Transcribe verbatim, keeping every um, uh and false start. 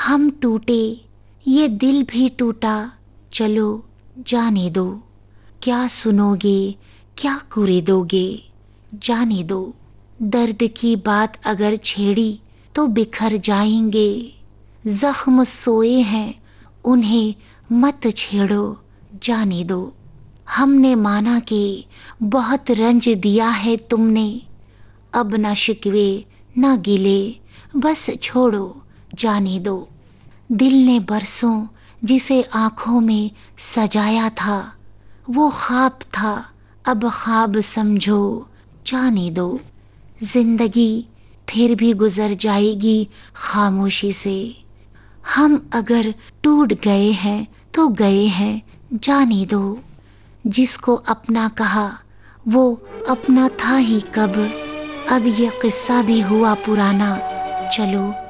हम टूटे, ये दिल भी टूटा, चलो जाने दो। क्या सुनोगे, क्या कुरेदोगे, जाने दो। दर्द की बात अगर छेड़ी तो बिखर जाएंगे। जख्म सोए हैं, उन्हें मत छेड़ो, जाने दो। हमने माना कि बहुत रंज दिया है तुमने, अब न शिकवे न गिले, बस छोड़ो, जाने दो। दिल ने बरसों जिसे आंखों में सजाया था, वो ख्वाब था, अब ख्वाब समझो, जाने दो। जिंदगी फिर भी गुजर जाएगी खामोशी से। हम अगर टूट गए हैं तो गए हैं, जाने दो। जिसको अपना कहा वो अपना था ही कब, अब ये किस्सा भी हुआ पुराना, चलो